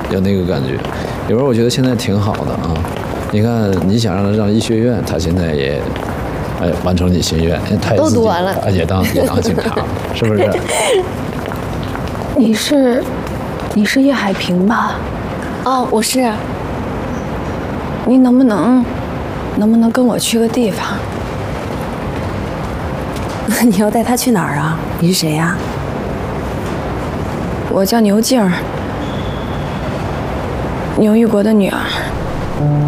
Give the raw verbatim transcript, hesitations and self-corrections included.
有那个感觉。有时候我觉得现在挺好的啊。你看，你想让他上医学院，他现在也，哎，完成你心愿，他也都读完了， 也当也当警察，是不是？ 你是，你是叶海平吧？ 哦，我是。 你能不能，能不能跟我去个地方？ 你要带他去哪儿啊？你是谁呀？ 我叫牛静儿，牛玉国的女儿。